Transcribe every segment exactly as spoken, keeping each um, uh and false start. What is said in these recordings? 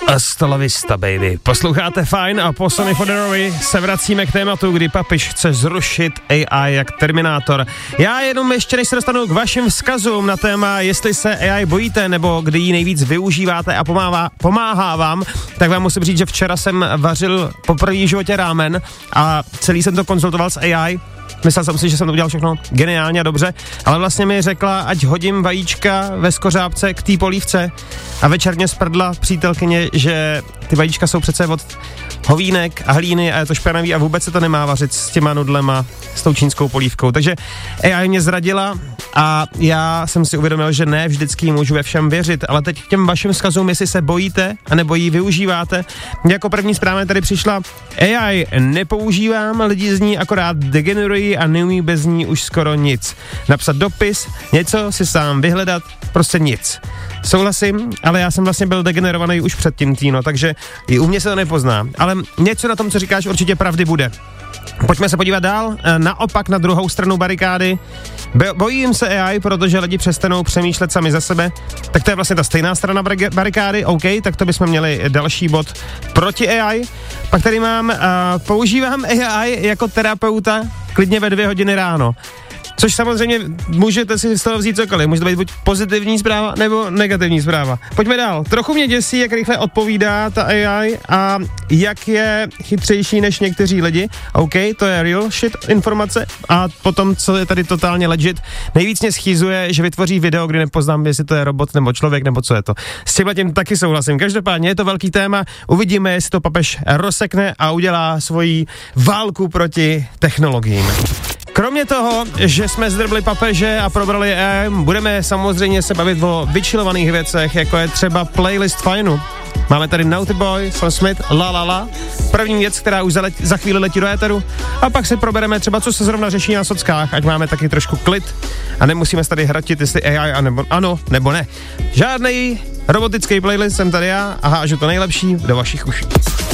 Hasta la vista, baby. Posloucháte Fajn a po Sonny Foderovi se vracíme k tématu, kdy papež chce zrušit A I jak Terminátor. Já jenom ještě, než se dostanu k vašim vzkazům na téma, jestli se A I bojíte, nebo kdy ji nejvíc využíváte a pomáhá, pomáhá vám, tak vám musím říct, že včera jsem vařil poprvé v životě rámen a celý jsem to konzultoval s A I. Myslel jsem si, že jsem to udělal všechno geniálně a dobře, ale vlastně mi řekla, ať hodím vajíčka ve skořápce k té polívce a večerně sprdla přítelkyně, že ty vajíčka jsou přece od hovínek a hlíny a je to špinavý a vůbec se to nemá vařit s těma nudlema, s tou čínskou polívkou. Takže A I mě zradila a já jsem si uvědomil, že ne vždycky můžu ve všem věřit, ale teď k těm vašim vzkazům, jestli se bojíte a nebo ji využíváte. Jako první zpráva tady přišla: A I nepoužívám, lidi z ní akorát degenerují a neumí bez ní už skoro nic. Napsat dopis, něco si sám vyhledat, prostě nic. Souhlasím, ale já jsem vlastně byl degenerovaný už předtím, Týno, takže i u mě se to nepozná. Ale něco na tom, co říkáš, určitě pravdy bude. Pojďme se podívat dál, naopak na druhou stranu barikády. Bojím se A I, protože lidi přestanou přemýšlet sami za sebe. Tak to je vlastně ta stejná strana barikády, OK, tak to bychom měli další bod proti A I. Pak tady mám, uh, používám A I jako terapeuta klidně ve dvě hodiny ráno. Což samozřejmě můžete si z toho vzít cokoliv. Může to být buď pozitivní zpráva, nebo negativní zpráva. Pojďme dál. Trochu mě děsí, jak rychle odpovídá ta A I a jak je chytřejší než někteří lidi. OK, to je real shit informace. A potom, co je tady totálně legit, nejvíc mě schýzuje, že vytvoří video, kdy nepoznám, jestli to je robot nebo člověk, nebo co je to. S tímhletím taky souhlasím. Každopádně je to velký téma. Uvidíme, jestli to papež rozsekne a udělá svoji válku proti technologiím. Kromě toho, že jsme zdrbli papeže a probrali A I, budeme samozřejmě se bavit o vyčilovaných věcech, jako je třeba playlist Fajnu. Máme tady Naughty Boy, Sam Smith, La La La, první věc, která už za, let, za chvíli letí do éteru, a pak si probereme třeba, co se zrovna řeší na sockách, ať máme taky trošku klid a nemusíme se tady hratit, jestli A I a nebo, ano nebo ne. Žádnej robotický playlist, jsem tady já a hážu to nejlepší do vašich uší.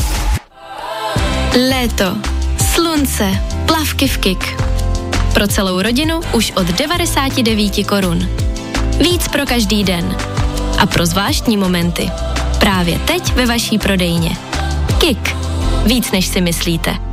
Léto, slunce, plavky v Kik. Pro celou rodinu už od devadesát devět korun. Víc pro každý den. A pro zvláštní momenty. Právě teď ve vaší prodejně. Kik. Víc než si myslíte.